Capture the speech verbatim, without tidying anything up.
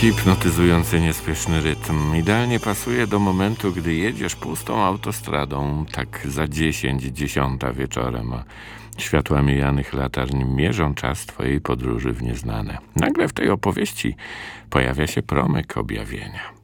Hipnotyzujący, niespieszny rytm. Idealnie pasuje do momentu, gdy jedziesz pustą autostradą, tak za dziesięć, dziesiąta wieczorem, a światła mijanych latarni mierzą czas twojej podróży w nieznane. Nagle w tej opowieści pojawia się promyk objawienia.